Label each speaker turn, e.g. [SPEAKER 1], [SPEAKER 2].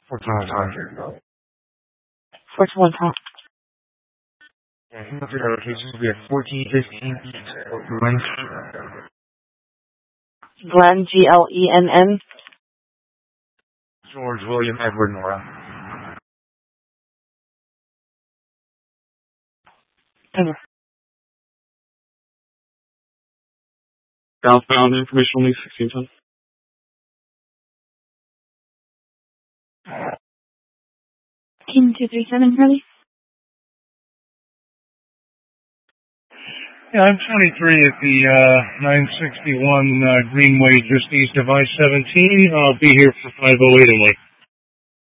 [SPEAKER 1] 14
[SPEAKER 2] 41 top.
[SPEAKER 1] And the locations will be at 1415 Glen
[SPEAKER 2] Glenn, Glenn.
[SPEAKER 1] George William Edward Nora.
[SPEAKER 2] Over.
[SPEAKER 3] Southbound information only 1610.
[SPEAKER 2] Team 237, Hurley.
[SPEAKER 4] Yeah, I'm 23 at the 961 Greenway, just east of I-17. I'll be here for 508 anyway.